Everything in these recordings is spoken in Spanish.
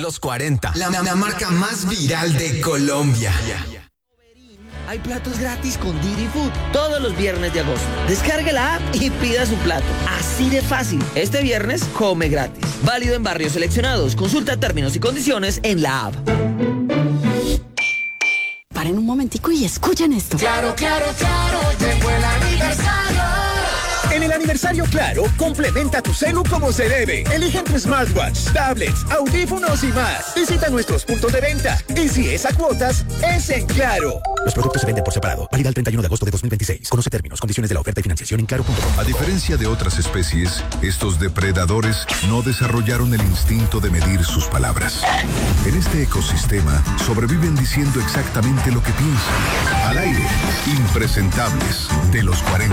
Los 40, la marca más viral de Colombia. Hay platos gratis con Didi Food todos los viernes de agosto. Descargue la app y pida su plato. Así de fácil. Este viernes come gratis. Válido en barrios seleccionados. Consulta términos y condiciones en la app. Paren un momentico y escuchen esto. Claro, llegó el aniversario. En el aniversario Claro, complementa tu celu como se debe. Elige entre smartwatch, tablets, audífonos y más. Visita nuestros puntos de venta. Y si es a cuotas, es en Claro. Los productos se venden por separado. Válida el 31 de agosto de 2026. Conoce términos, condiciones de la oferta y financiación en claro.com. A diferencia de otras especies, estos depredadores no desarrollaron el instinto de medir sus palabras. En este ecosistema sobreviven diciendo exactamente lo que piensan. Al aire, impresentables de los 40.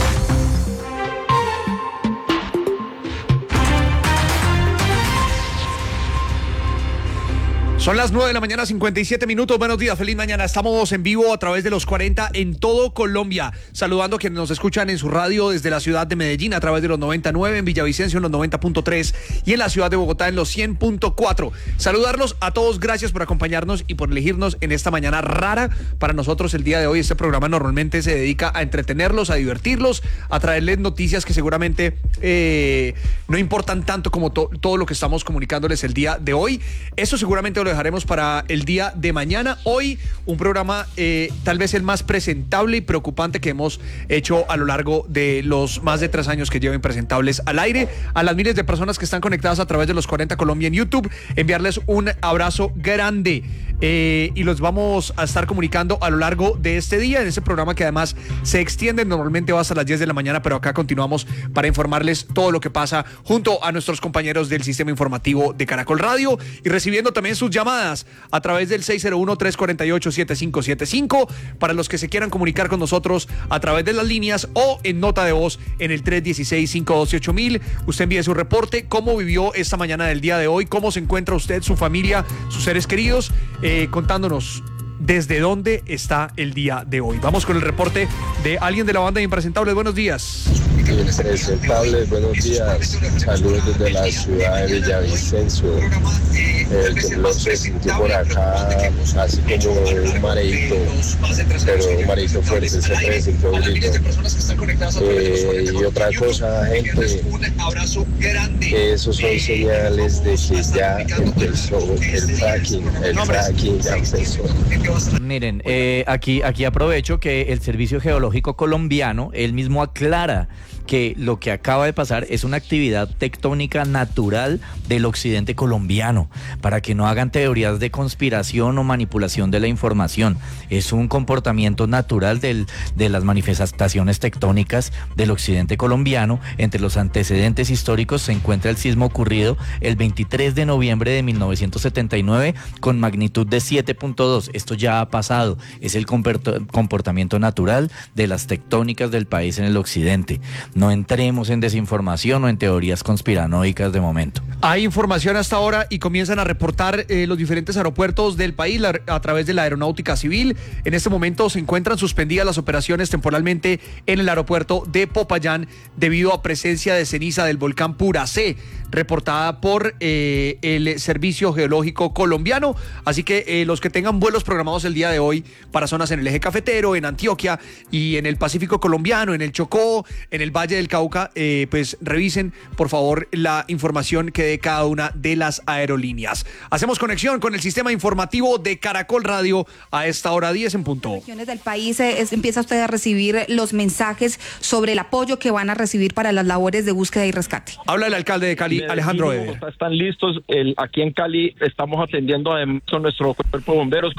Son las 9 de la mañana, 57 minutos. Buenos días, feliz mañana. Estamos en vivo a través de los 40 en todo Colombia. Saludando a quienes nos escuchan en su radio desde la ciudad de Medellín a través de los 99, en Villavicencio en los 90.3 y en la ciudad de Bogotá en los 100.4. Saludarlos a todos, gracias por acompañarnos y por elegirnos en esta mañana rara para nosotros el día de hoy. Este programa normalmente se dedica a entretenerlos, a divertirlos, a traerles noticias que seguramente no importan tanto como todo lo que estamos comunicándoles el día de hoy. Eso seguramente lo dejaremos para el día de mañana. Hoy un programa tal vez el más presentable y preocupante que hemos hecho a lo largo de los más de 3 años que llevo Impresentables al aire. A las miles de personas que están conectadas a través de los 40 Colombia en YouTube, enviarles un abrazo grande y los vamos a estar comunicando a lo largo de este día en este programa que además se extiende, normalmente va hasta las 10 de la mañana, pero acá continuamos para informarles todo lo que pasa junto a nuestros compañeros del sistema informativo de Caracol Radio y recibiendo también sus llamadas a través del 601-348-7575 para los que se quieran comunicar con nosotros a través de las líneas o en nota de voz en el 316-512-8000. Usted envíe su reporte, cómo vivió esta mañana del día de hoy, cómo se encuentra usted, su familia, sus seres queridos, contándonos desde dónde está el día de hoy. Vamos con el reporte de alguien de la banda de Impresentables. Buenos días. Impresentables, buenos días. Saludos desde la ciudad de Villavicencio. El temblor se sintió por acá, así como un mareito, pero un mareito fuerte, se sintió un grito. Y otra cosa, gente, esos son señales de que ya empezó el fracking ya empezó. Miren, aquí aprovecho que el Servicio Geológico Colombiano, él mismo aclara que lo que acaba de pasar es una actividad tectónica natural del occidente colombiano, para que no hagan teorías de conspiración o manipulación de la información. Es un comportamiento natural de las manifestaciones tectónicas del occidente colombiano. Entre los antecedentes históricos se encuentra el sismo ocurrido el 23 de noviembre de 1979 con magnitud de 7.2. Esto ya ha pasado, es el comportamiento natural de las tectónicas del país en el occidente. No entremos en desinformación o en teorías conspiranoicas de momento. Hay información hasta ahora y comienzan a reportar los diferentes aeropuertos del país a través de la Aeronáutica Civil. En este momento se encuentran suspendidas las operaciones temporalmente en el aeropuerto de Popayán debido a presencia de ceniza del volcán Puracé, reportada por el Servicio Geológico Colombiano. Así que los que tengan vuelos programados el día de hoy para zonas en el eje cafetero, en Antioquia y en el Pacífico colombiano, en el Chocó, en el Valle del Cauca, pues revisen por favor la información que dé cada una de las aerolíneas. Hacemos conexión con el sistema informativo de Caracol Radio a esta hora 10 en punto. En regiones del país empieza usted a recibir los mensajes sobre el apoyo que van a recibir para las labores de búsqueda y rescate. Habla el alcalde de Cali, Alejandro Eder. Están listos. Aquí en Cali estamos atendiendo además a nuestro cuerpo de bomberos